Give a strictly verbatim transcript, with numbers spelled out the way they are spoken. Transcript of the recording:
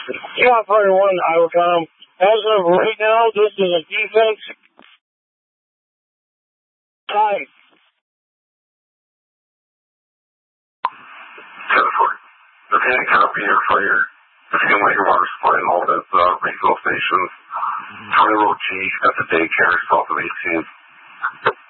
Yeah, Fire one, Iwacom. As of right now, this is a defense. Time. ten four. Okay, copy your fire. The family water supply and all that, uh, refill stations. Twenty road G at the daycare south of eighteen.